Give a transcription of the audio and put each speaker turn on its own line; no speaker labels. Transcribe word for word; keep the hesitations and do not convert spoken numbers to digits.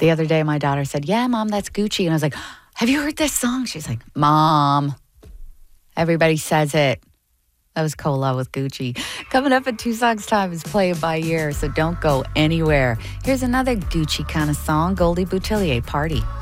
The other day, my daughter said, yeah, Mom, that's Gucci. And I was like, have you heard this song? She's like, Mom, everybody says it. That was Cola with Gucci. Coming up in two songs' time is Play It By Ear, so don't go anywhere. Here's another Gucci kind of song, Goldie Boutillier, Party.